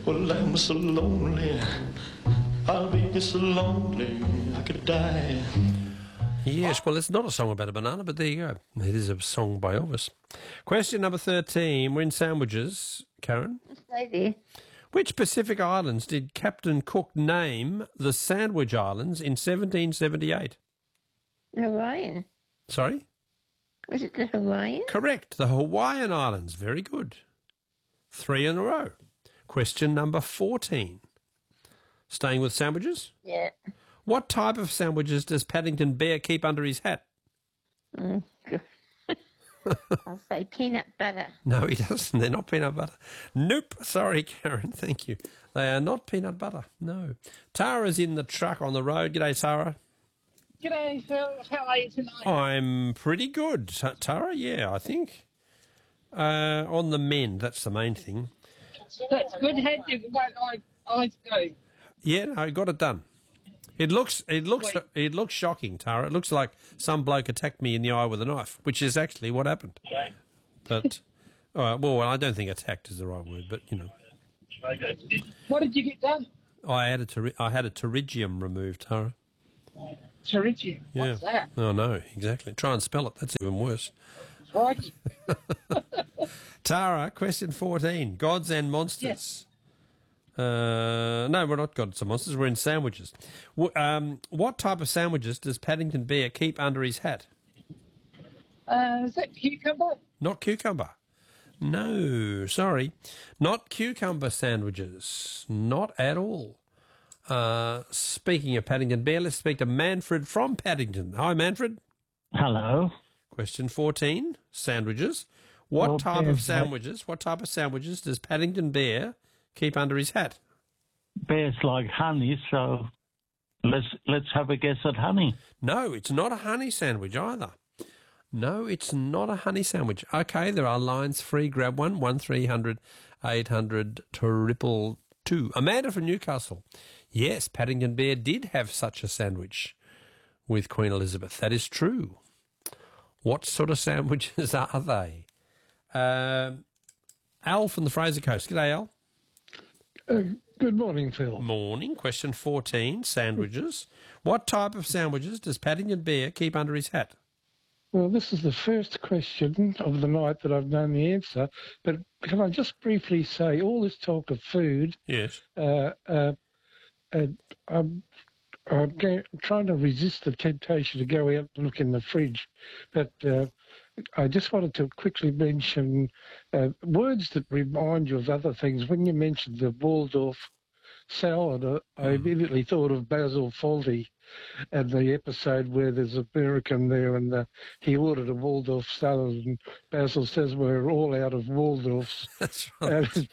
Well, I'm so lonely. I'll be so lonely I could die. Yes, well, it's not a song about a banana, but there you go. It is a song by Elvis. Question number 13. We're in sandwiches. Karen? Stay there. Which Pacific Islands did Captain Cook name the Sandwich Islands in 1778? Hawaiian. Sorry? Was it the Hawaiian? Correct. The Hawaiian Islands. Very good. 3 in a row. Question number 14. Staying with sandwiches? Yeah. What type of sandwiches does Paddington Bear keep under his hat? I'll say peanut butter. No, he doesn't. They're not peanut butter. Nope. Sorry, Karen. Thank you. They are not peanut butter. No. Tara's in the truck on the road. G'day, Tara. G'day, Phil. How are you tonight? I'm pretty good. Tara, yeah, I think. On the mend. That's the main thing. That's good. How did I go? Yeah, no, got it done. It looks shocking, Tara. It looks like some bloke attacked me in the eye with a knife, which is actually what happened. But, well, I don't think attacked is the right word, but, you know. What did you get done? I had a pterygium removed, Tara. Pterygium. Yeah. What's that? Oh, no, exactly. Try and spell it. That's even worse. Crikey. Tara, question 14. Gods and monsters. Yes. No, we're not gods and monsters. We're in sandwiches. What type of sandwiches does Paddington Bear keep under his hat? Is that cucumber? Not cucumber. No, sorry. Not cucumber sandwiches. Not at all. Speaking of Paddington Bear, let's speak to Manfred from Paddington. Hi, Manfred. Hello. Question 14. Sandwiches. What type of sandwiches does Paddington Bear keep under his hat? Bears like honey, so let's have a guess at honey. No, it's not a honey sandwich either. No, it's not a honey sandwich. Okay, there are lines free. Grab one. 1300 800 222. Amanda from Newcastle. Yes, Paddington Bear did have such a sandwich with Queen Elizabeth. That is true. What sort of sandwiches are they? Al from the Fraser Coast. G'day, Al. Good morning, Phil. Morning. Question 14, sandwiches. What type of sandwiches does Paddington Bear keep under his hat? Well, this is the first question of the night that I've known the answer, but can I just briefly say, all this talk of food, Yes. I'm trying to resist the temptation to go out and look in the fridge, but I just wanted to quickly mention words that remind you of other things. When you mentioned the Waldorf salad, I immediately thought of Basil Fawlty and the episode where there's an American there and he ordered a Waldorf salad and Basil says we're all out of Waldorfs. That's right.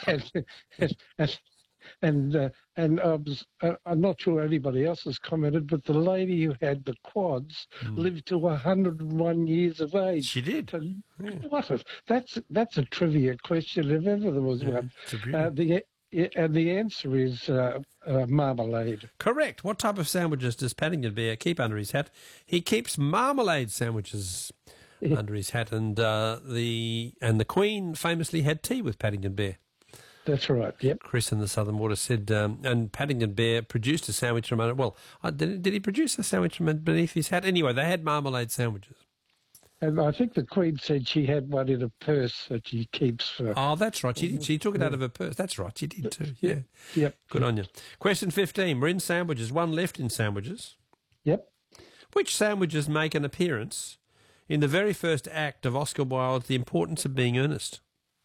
And I'm not sure anybody else has commented, but the lady who had the quads lived to 101 years of age. She did. And that's a trivia question if ever there was one. The answer is marmalade. Correct. What type of sandwiches does Paddington Bear keep under his hat? He keeps marmalade sandwiches under his hat, and the Queen famously had tea with Paddington Bear. That's right, yep. Chris in the Southern Water said, and Paddington Bear produced a sandwich from under. Well, did he produce a sandwich from beneath his hat? Anyway, they had marmalade sandwiches. And I think the Queen said she had one in a purse that she keeps for... Oh, that's right. She took it out of her purse. That's right. She did too. Yeah. Yep. Good on you. Question 15. We're in sandwiches. One left in sandwiches. Yep. Which sandwiches make an appearance in the very first act of Oscar Wilde's The Importance of Being Earnest?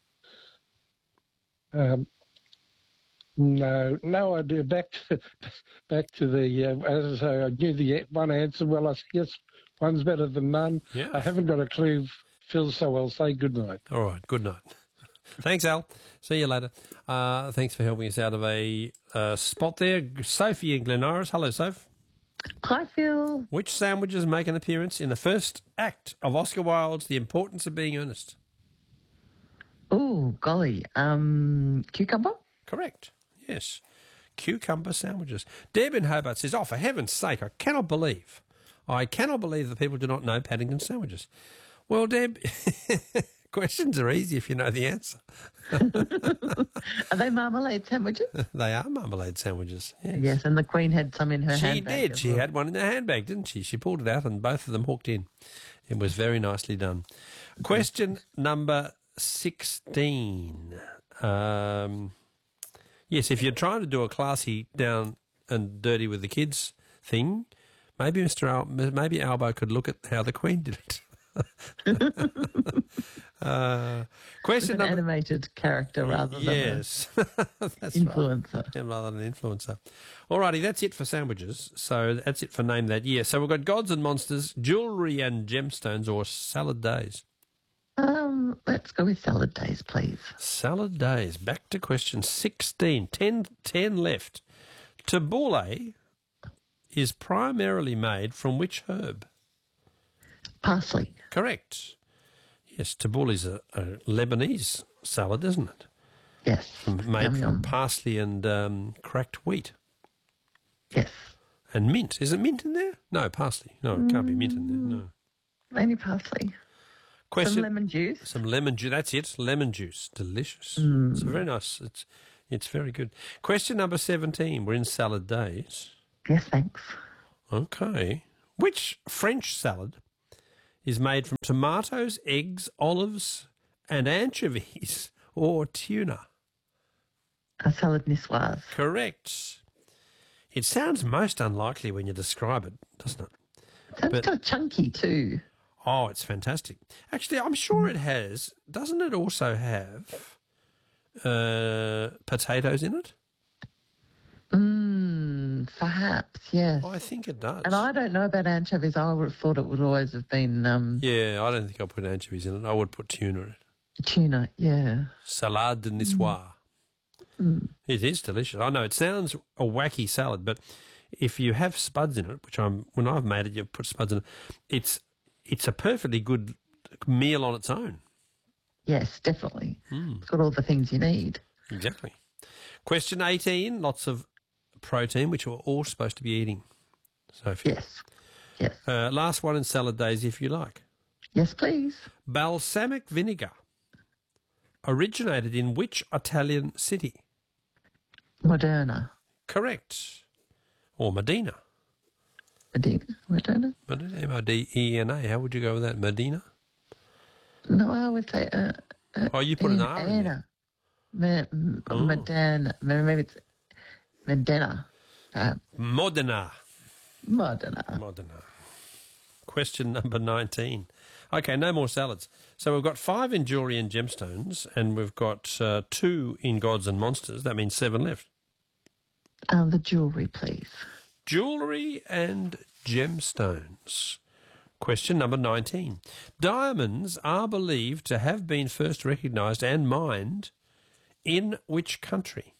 No idea. Back to the, as I say, I knew the one answer. Well, I guess one's better than none. Yeah. I haven't got a clue, Phil, so I'll say good night. All right, good night. Thanks, Al. See you later. Thanks for helping us out of a spot there. Sophie in Glen Iris. Hello, Soph. Hi, Phil. Which sandwiches make an appearance in the first act of Oscar Wilde's The Importance of Being Earnest? Oh, golly. Cucumber? Correct. Yes. Cucumber sandwiches. Deb in Hobart says, oh, for heaven's sake, I cannot believe that people do not know Paddington sandwiches. Well, Deb, questions are easy if you know the answer. Are they marmalade sandwiches? They are marmalade sandwiches. Yes. Yes, and the Queen had some in her She handbag. did. as She well. had one in her handbag, didn't she? She pulled it out and both of them hooked in. It was very nicely done. Question number 16. Yes, if you're trying to do a classy down and dirty with the kids thing, maybe maybe Albo could look at how the Queen did it. Question An number... animated character rather than Yes. That's an right. influencer. Yeah, rather than an influencer. Alrighty, that's it for sandwiches. So that's it for Name That Year. So we've got Gods and Monsters, Jewellery and Gemstones, or Salad Days. Let's go with salad days, please. Salad Days. Back to question 16. 10 left. Tabbouleh is primarily made from which herb? Parsley. Correct. Yes, tabbouleh is a Lebanese salad, isn't it? Yes. Made Yum, from yum. parsley and cracked wheat. Yes. And mint. Is it mint in there? No, parsley. No, it can't be mint in there. No. Mainly parsley. Question. Some lemon juice. Some lemon juice. That's it. Lemon juice. Delicious. It's very nice. It's very good. Question number 17. We're in salad days. Yes, thanks. Okay. Which French salad is made from tomatoes, eggs, olives, and anchovies or tuna? A salad niçoise. Correct. It sounds most unlikely when you describe it, doesn't it? Sounds But- kind of chunky too. Oh, it's fantastic. Actually, I'm sure it has. Doesn't it also have potatoes in it? Perhaps, yes. Oh, I think it does. And I don't know about anchovies. I would have thought it would always have been Yeah, I don't think I'll put anchovies in it. I would put tuna in it. tuna. Yeah. Salade de niçoise. It is delicious. I know it sounds a wacky salad, but if you have spuds in it, when I've made it, you put spuds in it. It's a perfectly good meal on its own. Yes, definitely. It's got all the things you need. Exactly. Question 18. Lots of protein, which we're all supposed to be eating. Sophie. Yes. Yes. Last one in salad days, if you like. Yes, please. Balsamic vinegar originated in which Italian city? Moderna. Correct. Or Medina. Moderna? Modena. How would you go with that? Medina? No, I would say Oh, you put an R in there. Modena. Maybe it's Modena. Modena. Modena. Question number 19. Okay, no more salads. So we've got 5 in jewellery and gemstones, and we've got 2 in gods and monsters. That means 7 left. The jewellery, please. Jewellery and gemstones. Question number 19. Diamonds are believed to have been first recognised and mined in which country?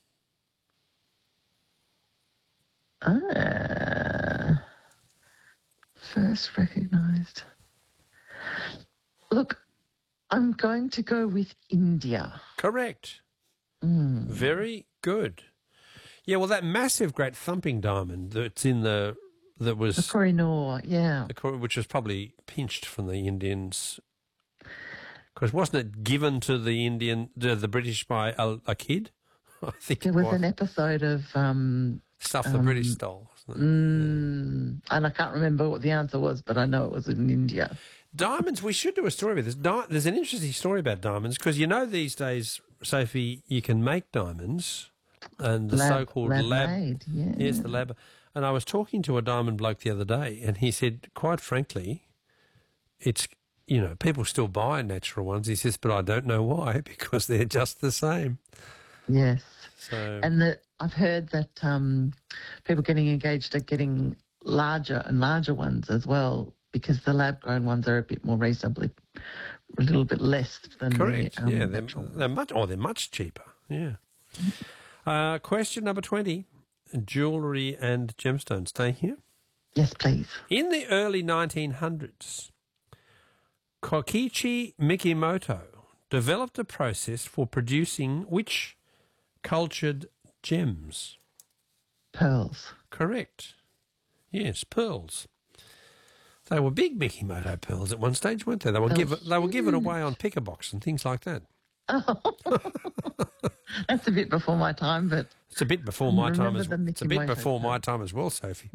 First recognised. Look, I'm going to go with India. Correct. Very good. Yeah, well, that massive, great thumping diamond that's in that was The Kohinoor, yeah. which was probably pinched from the Indians, because wasn't it given to the British by a kid? I think There was an episode of, stuff the British stole. Wasn't it? and I can't remember what the answer was, but I know it was in India. Diamonds. We should do a story with this. There's an interesting story about diamonds because these days, Sophie, you can make diamonds, and the so-called lab. made, yeah. Yes, the lab. And I was talking to a diamond bloke the other day, and he said, quite frankly, it's, people still buy natural ones. He says, but I don't know why, because they're just the same. Yes. So, And I've heard that people getting engaged are getting larger and larger ones as well, because the lab-grown ones are a bit more reasonably, a little bit less than correct. the Yeah, natural. they're much cheaper. Yeah. Question number 20. Jewellery and gemstones. Stay here. Yes, please. In the early 1900s, Kokichi Mikimoto developed a process for producing which cultured gems? Pearls. Correct. Yes, pearls. They were big Mikimoto pearls at one stage, weren't they? They were given away on pick-a-box and things like that. That's a bit before my time, but It's a bit before my time remember as the well. It's a Mickey bit Moto before my time as well, Sophie.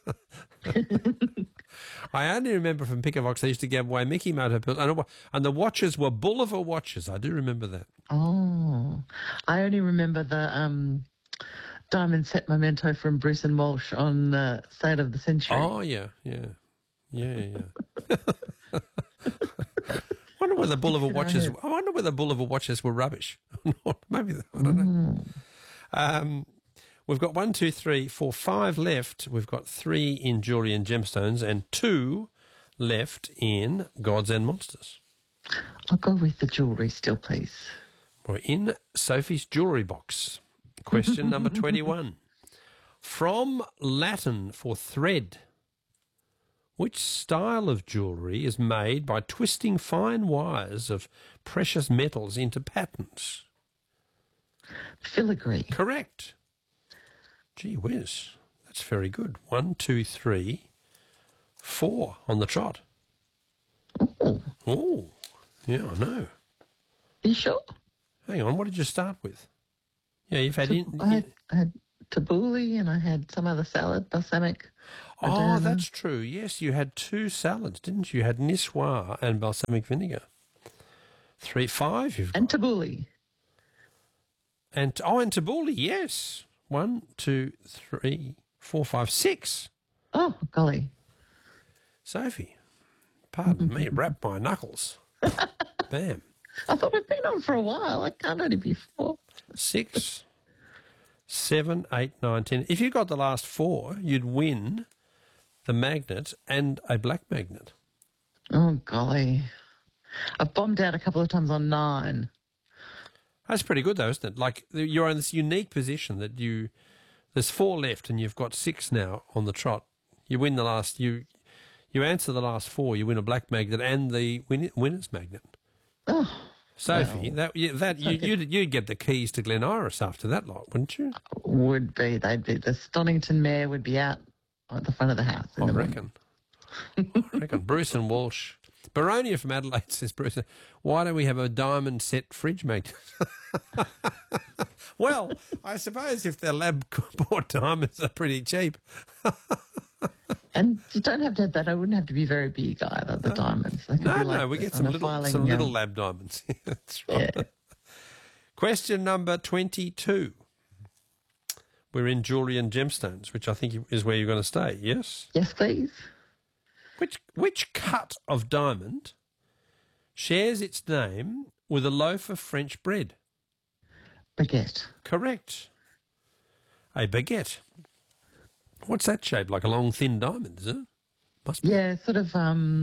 I only remember from Pickervox they used to give away Mickey Moto pills, and the watches were Bulliver watches. I do remember that. oh, I only remember the diamond set memento from Bruce and Walsh on State of the Century. Oh yeah. I wonder whether Bulliver watches. I wonder whether Bulliver watches were rubbish. Maybe I don't know. We've got 1, 2, 3, 4, 5 left. We've got 3 in Jewellery and Gemstones and 2 left in Gods and Monsters. I'll go with the jewellery still, please. We're in Sophie's jewellery box. Question number 21. From Latin for thread, which style of jewellery is made by twisting fine wires of precious metals into patterns? Filigree. Correct. Gee whiz, that's very good. 1, 2, 3, 4 on the trot. Oh, yeah, I know. You sure? Hang on, what did you start with? Yeah, you've had... I had tabbouleh and I had some other salad, balsamic. Oh, that's true. Yes, you had 2 salads, didn't you? You had niçoise and balsamic vinegar. 3, 5 you've got. And tabbouleh. And tabbouleh, yes. 1, 2, 3, 4, 5, 6. Oh, golly. Sophie, pardon me, wrap my knuckles. Bam. I thought we'd been on for a while. I can't only be 4. 6, 7, 8, 9, 10. If you got the last 4, you'd win the magnet and a black magnet. Oh, golly. I've bombed out a couple of times on 9. That's pretty good, though, isn't it? Like, you're in this unique position that there's 4 left and you've got 6 now on the trot. You win the last, you answer the last 4, you win a black magnet and the winner's magnet. Oh, Sophie, you'd get the keys to Glen Iris after that lot, wouldn't you? would be. They'd be. The Stonington mare would be out at the front of the house. I reckon. Bruce and Walsh. Baronia from Adelaide says, Bruce, why don't we have a diamond set fridge magnet? Well, I suppose if they're lab-bought diamonds are pretty cheap. And you don't have to have that. I wouldn't have to be very big either, the diamonds. They could be like we get on some a little lab diamonds. That's right. Yeah. Question number 22. We're in Jewellery and Gemstones, which I think is where you're going to stay, yes? Yes, please. Which cut of diamond shares its name with a loaf of French bread? Baguette. Correct. A baguette. What's that shape? Like a long, thin diamond, is it? Must be. Yeah, sort of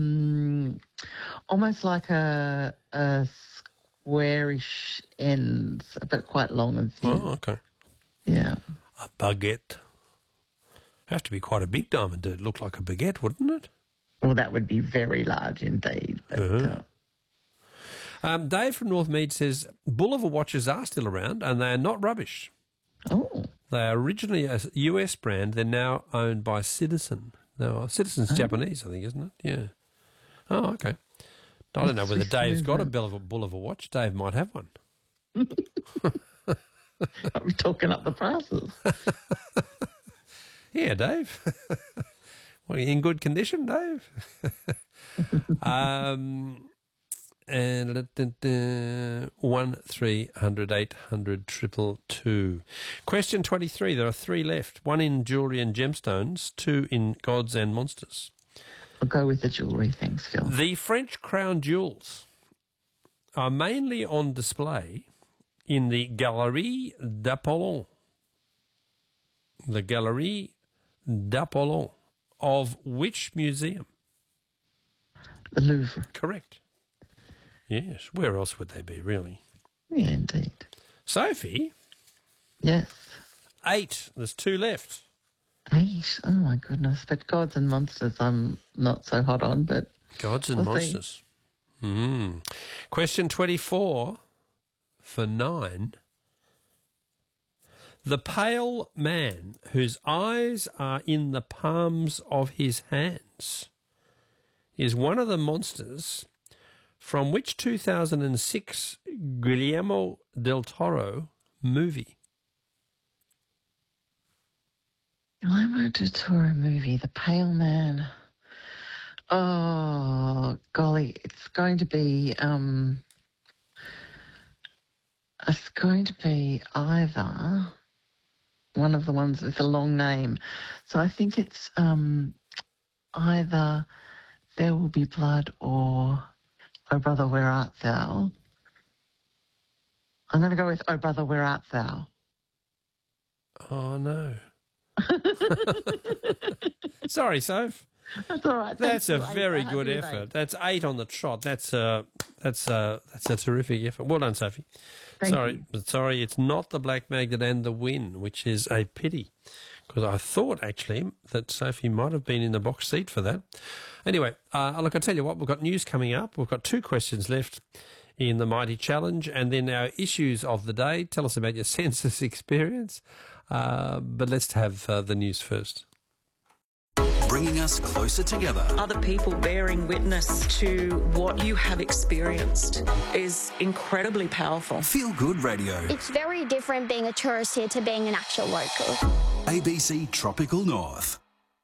almost like a squarish ends, but quite long and thin. Oh, okay. Yeah. A baguette. Have to be quite a big diamond to look like a baguette, wouldn't it? Well, that would be very large indeed. But, Dave from Northmead says Bulliver watches are still around and they are not rubbish. oh, They are originally a US brand. They're now owned by Citizen. No, Citizen's Japanese, I think, isn't it? Yeah. Oh, okay. I don't know whether Dave's got a Bulliver watch. Dave might have one. are we talking up the prices? Yeah, Dave. Well, in good condition, Dave. And 1300 800 222. Question 23. There are 3 left. 1 in Jewellery and Gemstones, 2 in Gods and Monsters. I'll go with the jewellery, thanks, Phil. The French crown jewels are mainly on display in the Galerie d'Apollon. The Galerie d'Apollon of which museum? The Louvre. Correct. Yes. Where else would they be, really? Yeah, indeed. Sophie? Yes. 8. There's 2 left. 8. Oh, my goodness. But Gods and Monsters I'm not so hot on, but... Gods and we'll see. Monsters. Question 24 for 9. The pale man whose eyes are in the palms of his hands is one of the monsters from which 2006 Guillermo del Toro movie? Guillermo del Toro movie, The Pale Man. Oh, golly, it's going to be either one of the ones with a long name. So I think it's either There Will Be Blood or Oh Brother, Where Art Thou? I'm going to go with Oh Brother, Where Art Thou? Oh, no. Sorry, Soph. That's all right. That's a Thanks, very Ray. good Happy with effort. eight. That's 8 on the trot. That's a terrific effort. Well done, Sophie. Thank Sorry, it's not the Black Magnet and the Win, which is a pity, because I thought actually that Sophie might have been in the box seat for that. Anyway, look, I tell you what, we've got news coming up. We've got 2 questions left in the Mighty Challenge, and then our issues of the day. Tell us about your census experience, but let's have the news first. Bringing us closer together. Other people bearing witness to what you have experienced is incredibly powerful. Feel Good Radio. It's very different being a tourist here to being an actual local. ABC Tropical North.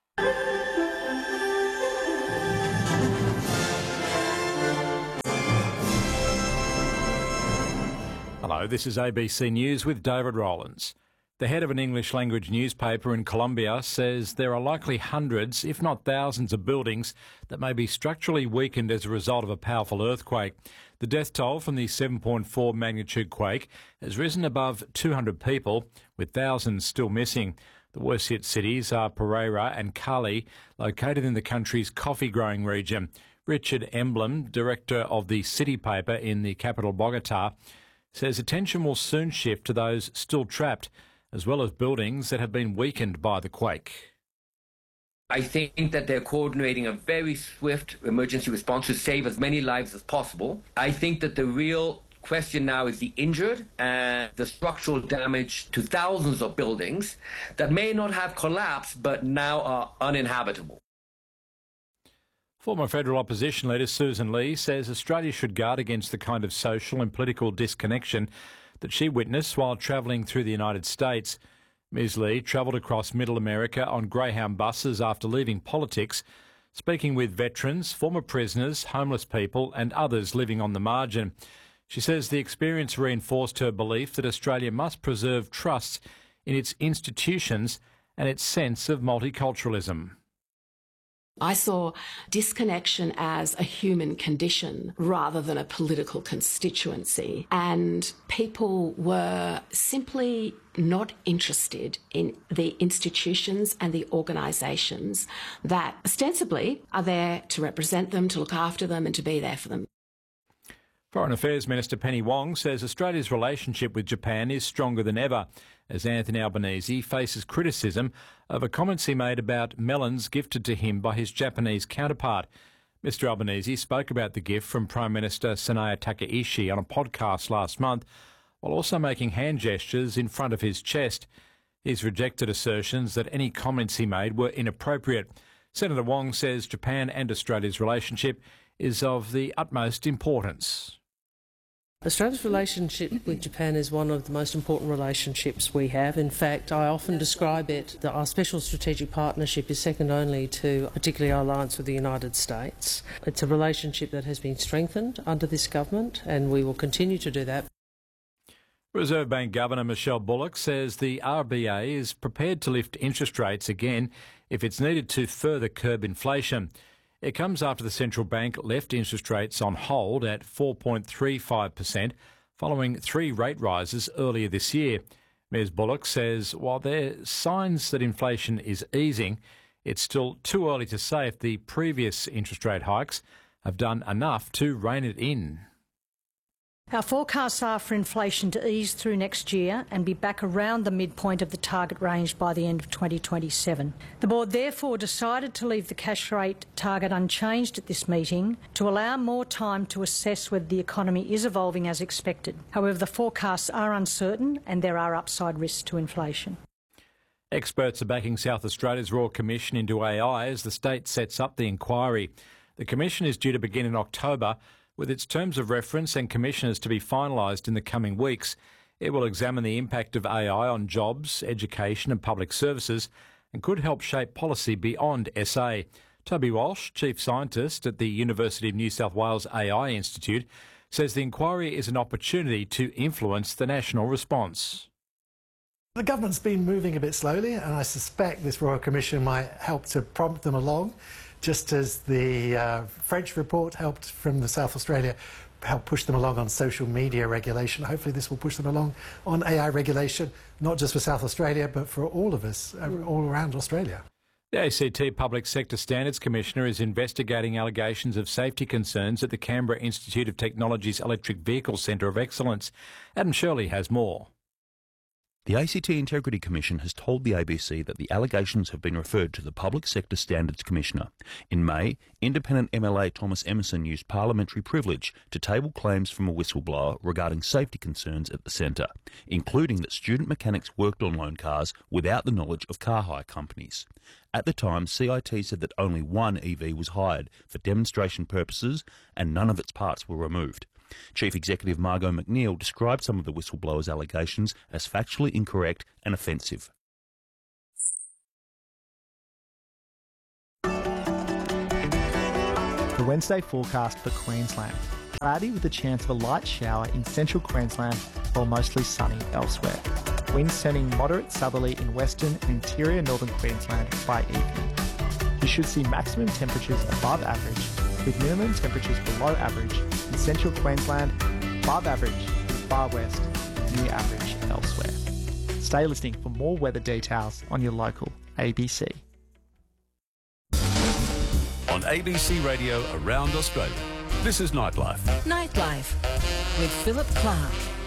Hello, this is ABC News with David Rowlands. The head of an English language newspaper in Colombia says there are likely hundreds, if not thousands, of buildings that may be structurally weakened as a result of a powerful earthquake. The death toll from the 7.4 magnitude quake has risen above 200 people, with thousands still missing. The worst hit cities are Pereira and Cali, located in the country's coffee-growing region. Richard Emblem, director of the City paper in the capital Bogota, says attention will soon shift to those still trapped, as well as buildings that have been weakened by the quake. I think that they're coordinating a very swift emergency response to save as many lives as possible. I think that the real question now is the injured and the structural damage to thousands of buildings that may not have collapsed but now are uninhabitable. Former federal opposition leader Susan Lee says Australia should guard against the kind of social and political disconnection that she witnessed while travelling through the United States. Ms Lee travelled across Middle America on Greyhound buses after leaving politics, speaking with veterans, former prisoners, homeless people and others living on the margin. She says the experience reinforced her belief that Australia must preserve trust in its institutions and its sense of multiculturalism. I saw disconnection as a human condition rather than a political constituency, and people were simply not interested in the institutions and the organisations that ostensibly are there to represent them, to look after them and to be there for them. Foreign Affairs Minister Penny Wong says Australia's relationship with Japan is stronger than ever, as Anthony Albanese faces criticism over comments he made about melons gifted to him by his Japanese counterpart. Mr Albanese spoke about the gift from Prime Minister Sanae Takaishi on a podcast last month, while also making hand gestures in front of his chest. He's rejected assertions that any comments he made were inappropriate. Senator Wong says Japan and Australia's relationship is of the utmost importance. Australia's relationship with Japan is one of the most important relationships we have. In fact, I often describe it that our special strategic partnership is second only to particularly our alliance with the United States. It's a relationship that has been strengthened under this government, and we will continue to do that. Reserve Bank Governor Michelle Bullock says the RBA is prepared to lift interest rates again if it's needed to further curb inflation. It comes after the central bank left interest rates on hold at 4.35% following 3 rate rises earlier this year. Ms Bullock says while there are signs that inflation is easing, it's still too early to say if the previous interest rate hikes have done enough to rein it in. Our forecasts are for inflation to ease through next year and be back around the midpoint of the target range by the end of 2027. The board therefore decided to leave the cash rate target unchanged at this meeting to allow more time to assess whether the economy is evolving as expected. However, the forecasts are uncertain and there are upside risks to inflation. Experts are backing South Australia's Royal Commission into AI as the state sets up the inquiry. The commission is due to begin in October, with its terms of reference and commissioners to be finalised in the coming weeks. It will examine the impact of AI on jobs, education and public services and could help shape policy beyond SA. Toby Walsh, Chief Scientist at the University of New South Wales AI Institute, says the inquiry is an opportunity to influence the national response. The government's been moving a bit slowly, and I suspect this Royal Commission might help to prompt them along, just as the French report helped from the South Australia, help push them along on social media regulation. Hopefully this will push them along on AI regulation, not just for South Australia, but for all of us, all around Australia. The ACT Public Sector Standards Commissioner is investigating allegations of safety concerns at the Canberra Institute of Technology's Electric Vehicle Centre of Excellence. Adam Shirley has more. The ACT Integrity Commission has told the ABC that the allegations have been referred to the Public Sector Standards Commissioner. In May, independent MLA Thomas Emerson used parliamentary privilege to table claims from a whistleblower regarding safety concerns at the centre, including that student mechanics worked on loan cars without the knowledge of car hire companies. At the time, CIT said that only one EV was hired for demonstration purposes and none of its parts were removed. Chief Executive Margot McNeil described some of the whistleblower's allegations as factually incorrect and offensive. The Wednesday forecast for Queensland. Cloudy with a chance of a light shower in central Queensland, while mostly sunny elsewhere. Winds turning moderate southerly in western and interior northern Queensland by evening. You should see maximum temperatures above average, with minimum temperatures below average in central Queensland, above average in the far west, near average elsewhere. Stay listening for more weather details on your local ABC. On ABC Radio around Australia, this is Nightlife. Nightlife with Philip Clark.